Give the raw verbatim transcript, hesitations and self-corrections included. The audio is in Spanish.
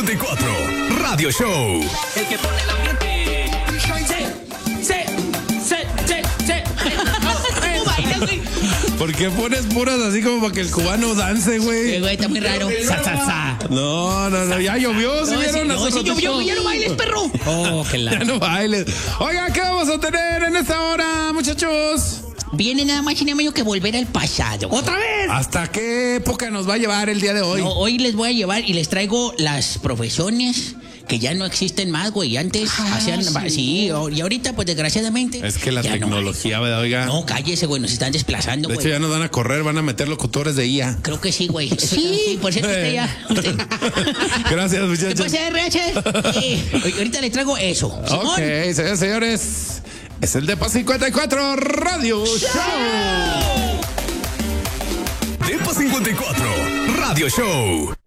cincuenta y cuatro, Radio Show. El que pone el ambiente. Se, se, se, se, se. ¿Cómo bailas, güey? ¿Por qué pones puras así como para que el cubano dance, Eh, güey? güey, está muy raro. Sa, sa, sa. No, no, no, ya llovió, ¿sí No, vieron? sí, no, Hace sí ratito. llovió, güey, ya no bailes, perro. Oh, qué Ya la. no bailes. Oiga, ¿qué vamos a tener en esta hora, muchachos? Viene nada más y nada menos que volver al pasado. ¿Otra vez? ¿Hasta qué época nos va a llevar el día de hoy? No, hoy les voy a llevar y les traigo las profesiones que ya no existen más, güey. Antes Ah, hacían... sí. Sí, y ahorita, pues, desgraciadamente... Es que la ya no tecnología, ¿verdad? Oiga. hay. No, cállese, güey, nos están desplazando, De güey. hecho, ya nos van a correr, van a meter locutores de I A. Creo que sí, güey. Sí, por cierto, usted ya... usted- Gracias, ¿Qué muchachos. pasa, R H? Sí, ahorita les traigo eso. Simón. Ok, señores, señores. Es el Depa cincuenta y cuatro Radio Show. Depa cincuenta y cuatro, Radio Show.